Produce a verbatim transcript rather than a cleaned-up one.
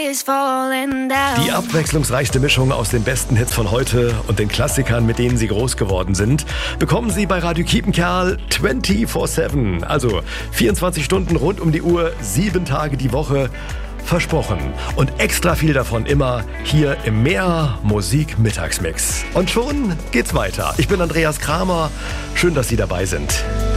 Die abwechslungsreichste Mischung aus den besten Hits von heute und den Klassikern, mit denen Sie groß geworden sind, bekommen Sie bei Radio Kiepenkerl vierundzwanzig sieben. Also vierundzwanzig Stunden rund um die Uhr, sieben Tage die Woche. Versprochen. Und extra viel davon immer hier im Mehr Musik Mittagsmix. Und schon geht's weiter. Ich bin Andreas Kramer. Schön, dass Sie dabei sind.